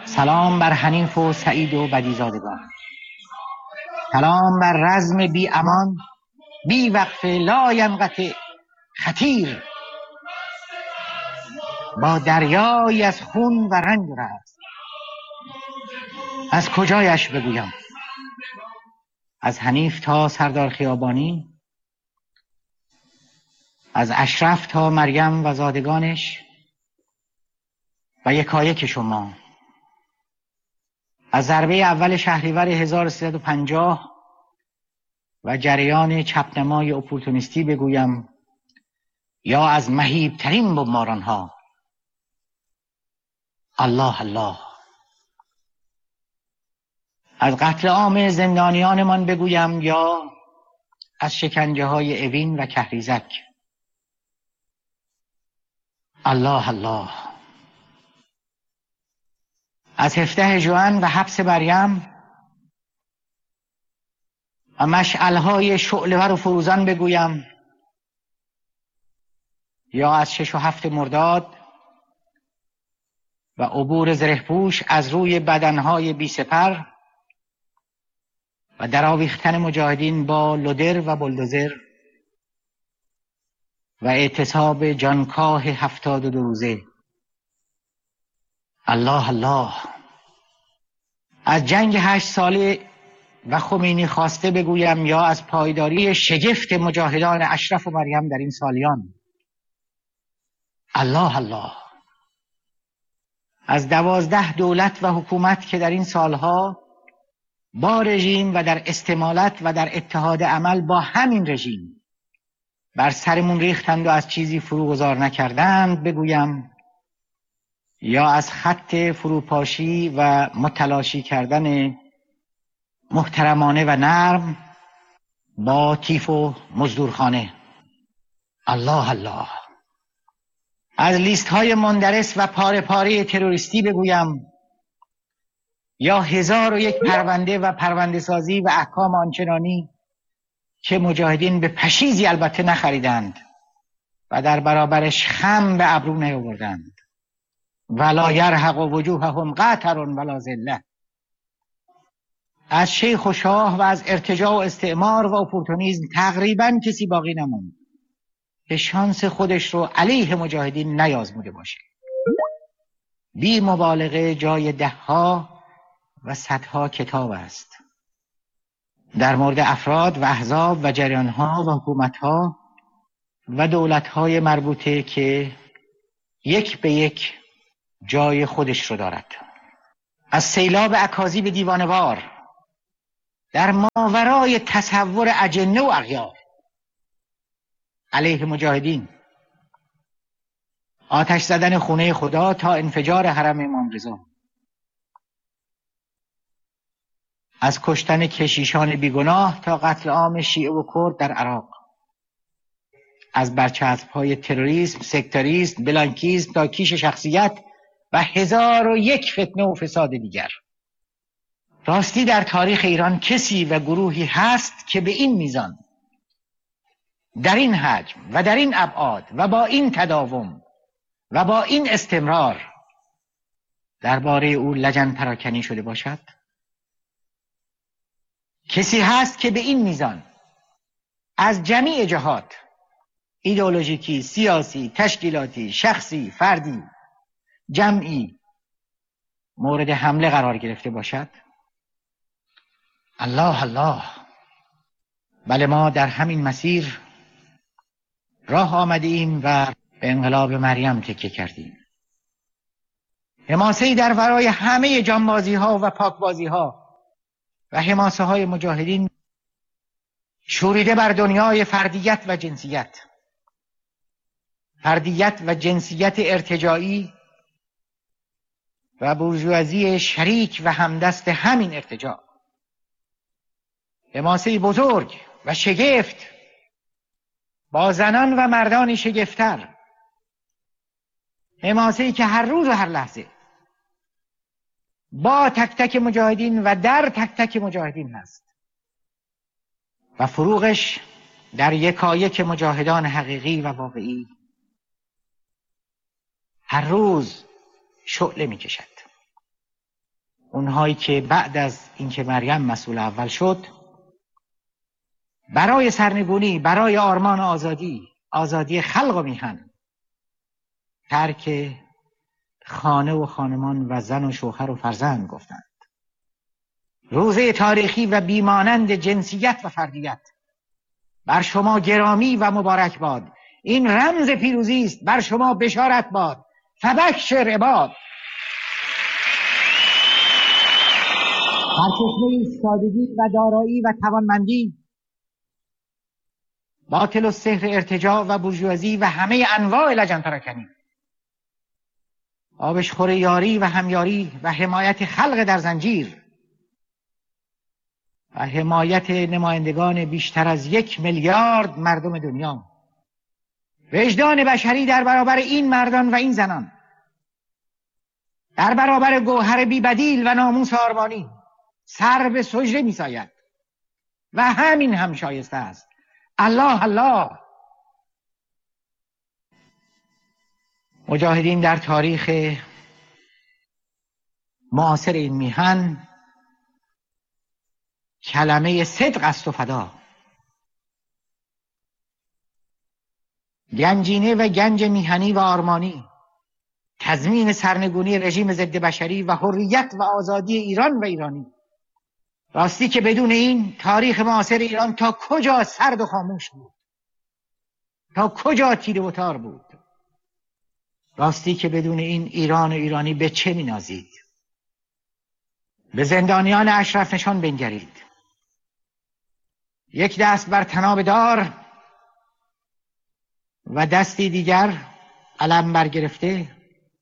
سلام بر حنیف و سعید و بدیزادگان. سلام بر رزم بی امان، بی وقف لا ینقطع خطیر، با دریای از خون و رنج و رزم. از کجایش بگویم؟ از حنیف تا سردار خیابانی، از اشرف تا مریم و زادگانش و یکایک شما. از ضربه اول شهریور 1350 و جریان چپنمای اپورتونیستی بگویم، یا از مهیبترین بمبارانها. الله الله. از قتل عام زندانیانمان بگویم، یا از شکنجه های اوین و کهریزک. الله الله. از 17 ژوئن و حبس مریم و مشعل‌های شعله‌ور و فروزان بگویم، یا از 6 و 7 مرداد و عبور زرهپوش از روی بدنهای بی سپر و درآویختن مجاهدین با لودر و بلدوزر و اعتصاب جانکاه 72 روزه. الله الله. از جنگ 8 ساله و خمینی خواسته بگویم، یا از پایداری شگفت مجاهدان اشرف و مریم در این سالیان. الله الله. از 12 دولت و حکومت که در این سالها با رژیم و در استمالت و در اتحاد عمل با همین رژیم بر سرمون ریختند و از چیزی فروگذار نکردند بگویم، یا از خط فروپاشی و متلاشی کردن محترمانه و نرم با تیف و مزدورخانه. الله الله. از لیست های مندرس و پاره پاره تروریستی بگویم، یا 1001 پرونده و پرونده سازی و احکام آنچنانی که مجاهدین به پشیزی البته نخریدند و در برابرش خم به ابرو نیاوردند. ولا یرهق وجوههم قتر ولا ذله. از شیخ و شاه و از ارتجاع و استعمار و اپورتونیسم تقریبا کسی باقی نموند که شانس خودش رو علیه مجاهدین نیازموده باشه. بی مبالغه جای 10 ها و 100 ها کتاب است در مورد افراد و احزاب و جریان ها و حکومت ها و دولت های مربوطه که یک به یک جای خودش رو دارد. از سیلاب اکاذیب دیوانوار در ماورای تصور اجنه و اغیار علیه مجاهدین، آتش زدن خونه خدا تا انفجار حرم امام رضا، از کشتن کشیشان بیگناه تا قتل عام شیعه و کرد در عراق، از برچسب‌های تروریسم، سکتاریسم، بلانکیسم تا کیش شخصیت و 1001 فتنه و فساد دیگر. راستی در تاریخ ایران کسی و گروهی هست که به این میزان، در این حجم و در این ابعاد و با این تداوم و با این استمرار درباره او لجن پراکنی شده باشد؟ کسی هست که به این میزان از جمیع جهات، ایدئولوژیکی، سیاسی، تشکیلاتی، شخصی، فردی، جمعی، مورد حمله قرار گرفته باشد؟ الله الله. بله، ما در همین مسیر راه آمده ایم و به انقلاب مریم تکیه کردیم. حماسه‌ای در ورای همه جانبازی ها و پاکبازی ها و حماسه های مجاهدین شوریده بر دنیای فردیت و جنسیت، فردیت و جنسیت ارتجاعی و بورژوازی شریک و همدست همین ارتجاع. حماسه‌ای بزرگ و شگفت با زنان و مردانی شگفت‌تر، حماسه‌ای که هر روز و هر لحظه با تک تک مجاهدین و در تک تک مجاهدین هست و فروغش در یکایک مجاهدان حقیقی و واقعی هر روز شعله می کشد. اونهایی که بعد از اینکه مریم مسئول اول شد برای سرنگونی، برای آرمان آزادی خلق و میهن، ترک خانه و خانمان و زن و شوهر و فرزند گفتند. روزه تاریخی و بیمانند جنسیت و فردیت بر شما گرامی و مبارک باد. این رمز پیروزی است، بر شما بشارت باد. فبشر عباد. سرچشمه ایستادگی و دارایی و توانمندی، باطل و سحر ارتجاع و بورژوازی و همه انواع لجن پراکنی، آبشخور یاری و همیاری و حمایت خلق در زنجیر و حمایت نمایندگان بیشتر از 1 میلیارد مردم دنیا، وجدان بشری در برابر این مردان و این زنان، در برابر گوهر بی‌بدیل و ناموس آرمانی سر به سجده می‌ساید و همین هم شایسته است. الله الله. مجاهدین در تاریخ معاصر این میهن کلمه صدق است و فدا، گنجینه و گنج میهنی و آرمانی، تضمین سرنگونی رژیم ضد بشری و حریت و آزادی ایران و ایرانی. راستی که بدون این تاریخ معاصر ایران تا کجا سرد و خاموش بود، تا کجا تیره و تار بود. راستی که بدون این ایران و ایرانی به چه می‌نازید؟ به زندانیان اشرف نشان بنگرید. یک دست بر طناب دار و دستی دیگر علم برگرفته،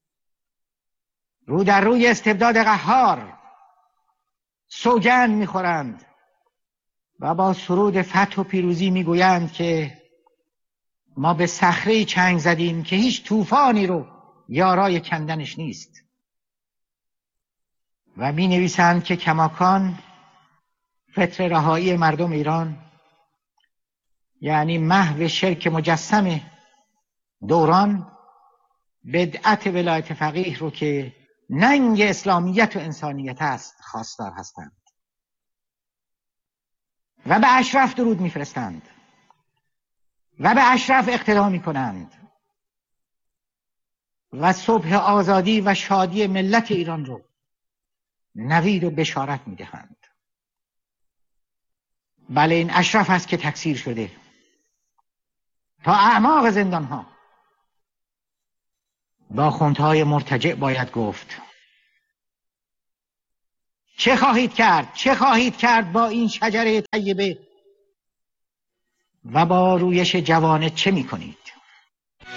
رو در روی استبداد قهار سوگند می‌خورند و با سرود فتح و پیروزی می‌گویند که ما به صخره چنگ زدیم که هیچ طوفانی رو یارای کندنش نیست، و می‌نویسند که کماکان فتر رهایی مردم ایران یعنی محو شرک مجسم دوران، بدعت ولایت فقیه رو که ننگ اسلامیت و انسانیت است خواستار هستند و به اشرف درود میفرستند و به اشرف اقتدا میکنند و صبح آزادی و شادی ملت ایران رو نوید و بشارت میدهند. بله، این اشرف است که تکثیر شده تا اعماق زندانها. با خونتهای مرتجع باید گفت چه خواهید کرد؟ چه خواهید کرد با این شجره طیبه و با رویش جوانه چه میکنید؟